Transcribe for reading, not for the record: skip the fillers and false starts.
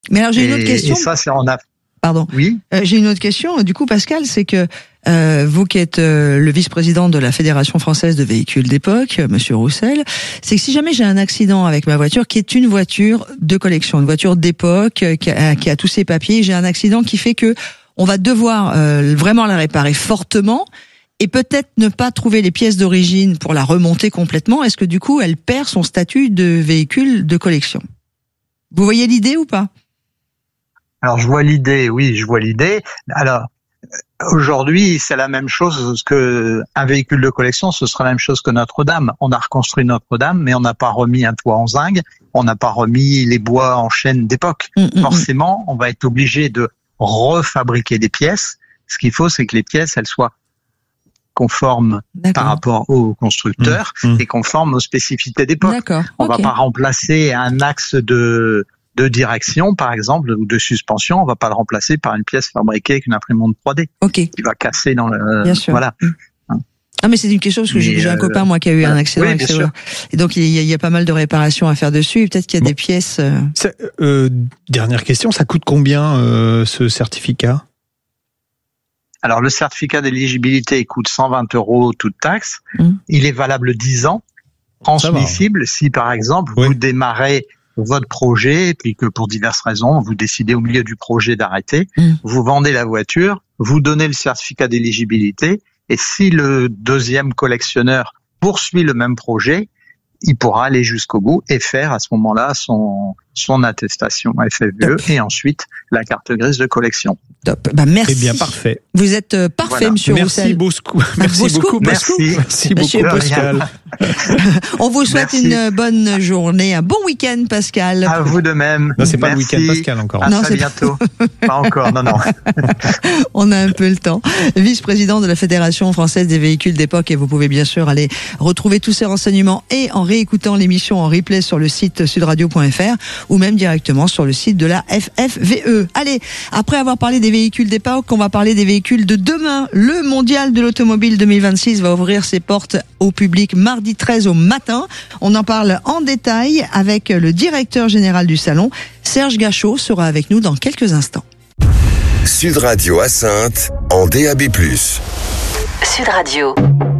Mais alors j'ai une autre question. Et ça, c'est en Pardon. Oui. J'ai une autre question. Du coup, Pascal, c'est que vous qui êtes le vice-président de la Fédération française de véhicules d'époque, Monsieur Roussel, c'est que si jamais j'ai un accident avec ma voiture, qui est une voiture de collection, une voiture d'époque, qui a tous ses papiers, j'ai un accident qui fait que on va devoir vraiment la réparer fortement et peut-être ne pas trouver les pièces d'origine pour la remonter complètement. Est-ce que du coup, elle perd son statut de véhicule de collection? Vous voyez l'idée ou pas? Alors, je vois l'idée, oui, je vois l'idée. Alors, aujourd'hui, c'est la même chose que un véhicule de collection, ce sera la même chose que Notre-Dame. On a reconstruit Notre-Dame, mais on n'a pas remis un toit en zinc, on n'a pas remis les bois en chêne d'époque. Forcément, on va être obligé de refabriquer des pièces. Ce qu'il faut, c'est que les pièces, elles soient conformes par rapport au constructeur et conformes aux spécificités d'époque. On va pas remplacer un axe de direction, par exemple, ou de suspension, on va pas le remplacer par une pièce fabriquée avec une imprimante 3D. Qui va casser dans le... Bien sûr. Voilà. Ah, mais c'est une question parce que j'ai un copain, moi, qui a eu un accident avec ses voitures. Et donc, il y a pas mal de réparations à faire dessus et peut-être qu'il y a des pièces... Dernière question, ça coûte combien, ce certificat? Alors, le certificat d'éligibilité coûte 120 € toute taxe. Il est valable 10 ans, transmissible si, par exemple, vous démarrez votre projet et puis que pour diverses raisons, vous décidez au milieu du projet d'arrêter, vous vendez la voiture, vous donnez le certificat d'éligibilité et si le deuxième collectionneur poursuit le même projet, il pourra aller jusqu'au bout et faire à ce moment-là son attestation FFVE et ensuite la carte grise de collection. Top. Bah, merci. Eh bien, parfait. Vous êtes parfait, Monsieur Roussel. Merci beaucoup. Merci beaucoup, Pascal. On vous souhaite une bonne journée, un bon week-end, Pascal. À vous de même. Non, c'est pas le week-end, Pascal, encore. À très bientôt. Pas encore, non. On a un peu le temps. Vice-président de la Fédération française des véhicules d'époque et vous pouvez bien sûr aller retrouver tous ces renseignements et en réécoutant l'émission en replay sur le site sudradio.fr ou même directement sur le site de la FFVE. Allez, après avoir parlé des véhicules d'époque, on va parler des véhicules de demain. Le mondial de l'automobile 2026 va ouvrir ses portes au public mardi 13 au matin. On en parle en détail avec le directeur général du salon. Serge Gachot sera avec nous dans quelques instants. Sud Radio à Saintes en DAB+. Sud Radio.